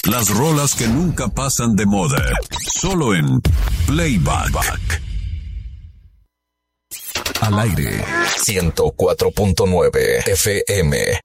Las rolas que nunca pasan de moda. Solo en Playback. Al aire. 104.9 FM.